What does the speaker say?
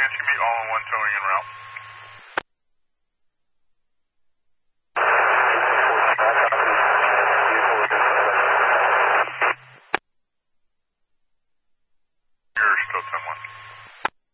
Chance you meet all in one towing en route. You're still 10-1.